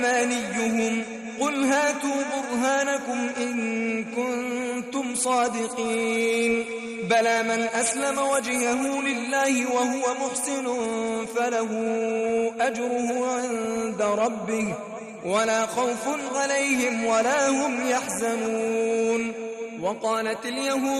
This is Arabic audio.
أمانيهم قل هاتوا برهانكم إن كنتم صادقين بلى من أسلم وجهه لله وهو محسن فله أجره عند ربه ولا خوف عليهم ولا هم يحزنون. وقالت اليهود